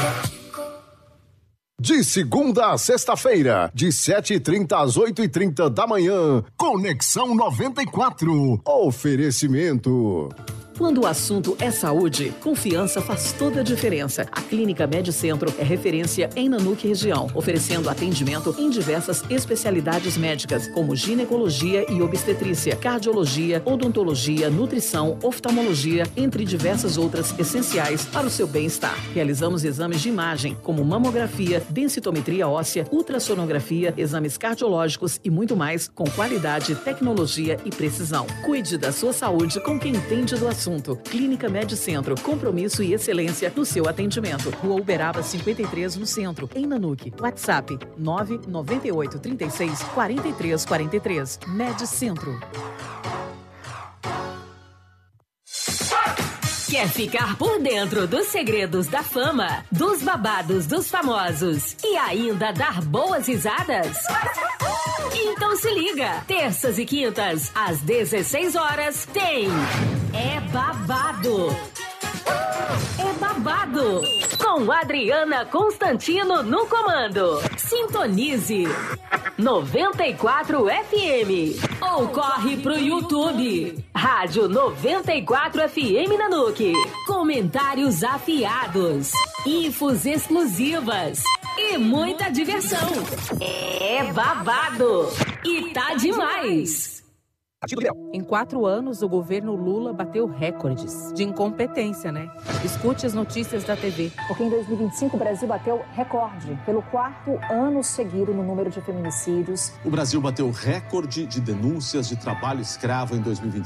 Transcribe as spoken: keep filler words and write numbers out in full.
De segunda a sexta-feira, de sete e trinta às oito e trinta da manhã, Conexão noventa e quatro. Oferecimento. Quando o assunto é saúde, confiança faz toda a diferença. A Clínica Medicentro é referência em Nanuque região, oferecendo atendimento em diversas especialidades médicas, como ginecologia e obstetrícia, cardiologia, odontologia, nutrição, oftalmologia, entre diversas outras essenciais para o seu bem-estar. Realizamos exames de imagem, como mamografia, densitometria óssea, ultrassonografia, exames cardiológicos e muito mais, com qualidade, tecnologia e precisão. Cuide da sua saúde com quem entende do assunto. Clínica Medicentro, compromisso e excelência no seu atendimento. Rua Uberaba cinquenta e três, no centro, em Nanuque. WhatsApp nove nove oito, trinta e seis, quarenta e três quarenta e três. Medicentro. Quer ficar por dentro dos segredos da fama, dos babados dos famosos e ainda dar boas risadas? Então se liga, terças e quintas, às dezesseis horas, tem É Babado. É Babado, com Adriana Constantino no comando. Sintonize noventa e quatro F M ou corre pro YouTube. Rádio noventa e quatro F M Nanuque. Comentários afiados, infos exclusivas e muita diversão. É babado e tá demais. Em quatro anos, o governo Lula bateu recordes de incompetência, né? Escute as notícias da T V. Porque em dois mil e vinte e cinco o Brasil bateu recorde pelo quarto ano seguido no número de feminicídios. O Brasil bateu recorde de denúncias de trabalho escravo em dois mil e vinte e cinco.